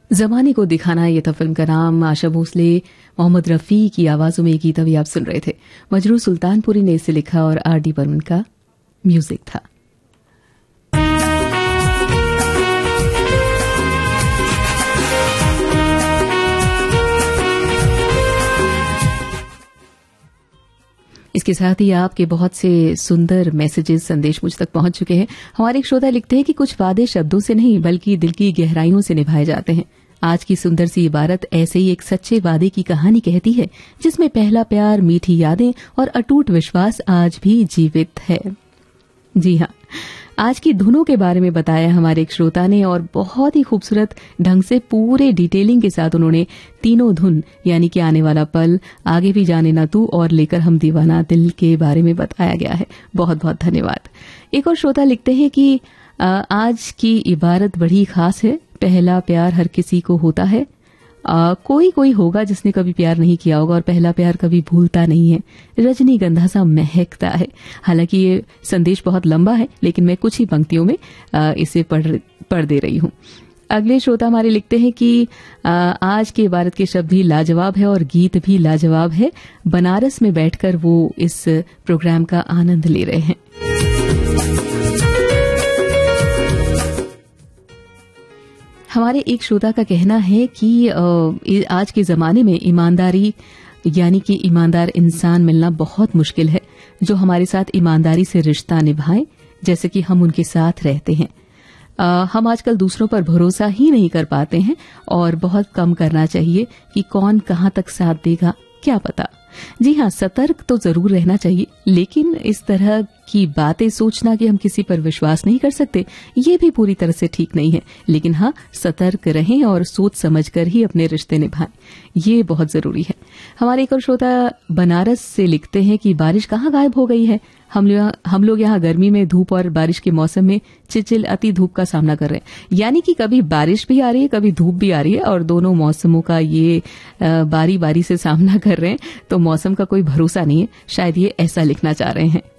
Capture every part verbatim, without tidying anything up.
जमाने को दिखाना, ये था फिल्म का नाम। आशा भोसले, मोहम्मद रफी की आवाजों में ये गीत अभी आप सुन रहे थे। मजरूर सुल्तानपुरी ने इसे लिखा और आर डी बर्मन का म्यूजिक था। इसके साथ ही आपके बहुत से सुंदर मैसेजेस, संदेश मुझ तक पहुंच चुके हैं। हमारे एक श्रोता लिखते हैं कि कुछ वादे शब्दों से नहीं बल्कि दिल की गहराइयों से निभाए जाते हैं। आज की सुंदर सी इबारत ऐसे ही एक सच्चे वादे की कहानी कहती है, जिसमें पहला प्यार, मीठी यादें और अटूट विश्वास आज भी जीवित है। जी हाँ, आज की धुनों के बारे में बताया हमारे एक श्रोता ने और बहुत ही खूबसूरत ढंग से पूरे डिटेलिंग के साथ उन्होंने तीनों धुन यानी कि आने वाला पल, आगे भी जाने ना तू और लेकर हम दीवाना दिल के बारे में बताया गया है। बहुत बहुत धन्यवाद। एक और श्रोता लिखते हैं कि आज की इबारत बड़ी खास है। पहला प्यार हर किसी को होता है, आ, कोई कोई होगा जिसने कभी प्यार नहीं किया होगा और पहला प्यार कभी भूलता नहीं है। रजनीगंधा सा महकता है। हालांकि ये संदेश बहुत लंबा है, लेकिन मैं कुछ ही पंक्तियों में आ, इसे पढ़ पढ़ दे रही हूं। अगले श्रोता हमारे लिखते हैं कि आ, आज के इबारत के शब्द भी लाजवाब है और गीत भी लाजवाब है। बनारस में बैठकर वो इस प्रोग्राम का आनंद ले रहे हैं। हमारे एक श्रोता का कहना है कि आज के जमाने में ईमानदारी यानी कि ईमानदार इंसान मिलना बहुत मुश्किल है, जो हमारे साथ ईमानदारी से रिश्ता निभाए जैसे कि हम उनके साथ रहते हैं। आ, हम आजकल दूसरों पर भरोसा ही नहीं कर पाते हैं और बहुत कम करना चाहिए कि कौन कहां तक साथ देगा, क्या पता। जी हाँ, सतर्क तो जरूर रहना चाहिए, लेकिन इस तरह की बातें सोचना कि हम किसी पर विश्वास नहीं कर सकते, ये भी पूरी तरह से ठीक नहीं है। लेकिन हाँ, सतर्क रहें और सोच समझकर ही अपने रिश्ते निभाएं, ये बहुत जरूरी है। हमारे एक और श्रोता बनारस से लिखते हैं कि बारिश कहाँ गायब हो गई है। हम लोग हम लोग यहाँ गर्मी में धूप और बारिश के मौसम में चिचिल अति धूप का सामना कर रहे हैं। यानी कि कभी बारिश भी आ रही है, कभी धूप भी आ रही है और दोनों मौसमों का ये बारी बारी से सामना कर रहे हैं। तो मौसम का कोई भरोसा नहीं है, शायद ये ऐसा लिखना चाह रहे हैं।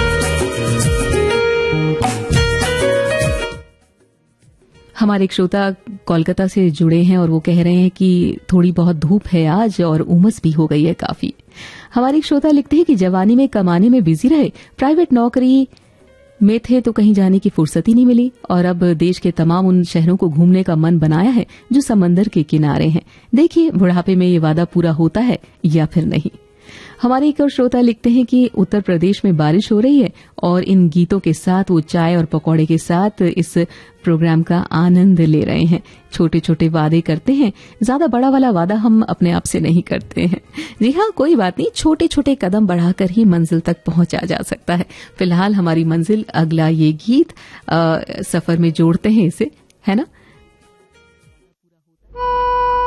हमारे एक श्रोता कोलकाता से जुड़े हैं और वो कह रहे हैं कि थोड़ी बहुत धूप है आज और उमस भी हो गई है काफी। हमारे एक श्रोता लिखते हैं कि जवानी में कमाने में बिजी रहे, प्राइवेट नौकरी में थे तो कहीं जाने की फुर्सत ही नहीं मिली और अब देश के तमाम उन शहरों को घूमने का मन बनाया है जो समंदर के किनारे हैं। देखिए बुढ़ापे में ये वादा पूरा होता है या फिर नहीं। हमारे एक और श्रोता लिखते हैं कि उत्तर प्रदेश में बारिश हो रही है और इन गीतों के साथ वो चाय और पकौड़े के साथ इस प्रोग्राम का आनंद ले रहे हैं। छोटे छोटे वादे करते हैं, ज्यादा बड़ा वाला वादा हम अपने आप से नहीं करते हैं। जी हाँ, कोई बात नहीं, छोटे छोटे कदम बढ़ाकर ही मंजिल तक पहुंचा जा सकता है। फिलहाल हमारी मंजिल अगला ये गीत आ, सफर में जोड़ते हैं इसे, है ना।